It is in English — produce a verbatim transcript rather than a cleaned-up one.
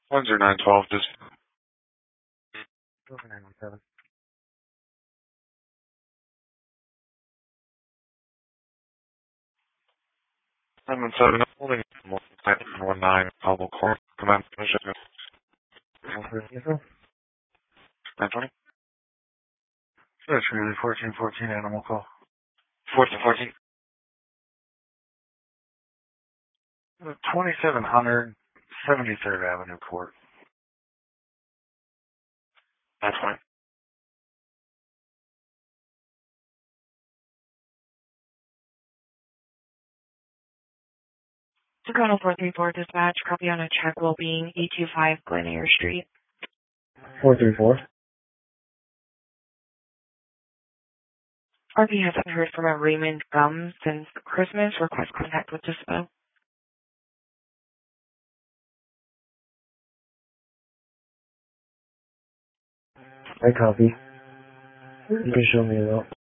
one zero nine twelve, just nine one seven. nine one seven, holding nine one nine, Pablo Court, command, mission, nine twenty, That's really fourteen fourteen animal call. fourteen fourteen, twenty-seven hundred seventy-third Avenue Court. nine twenty. Dakota four three four dispatch, copy on a check well-being, eight two five Glenair Street. four three four. R P hasn't heard from a Raymond Gum since Christmas. Request contact with Dispo. I copy. You can show me a note.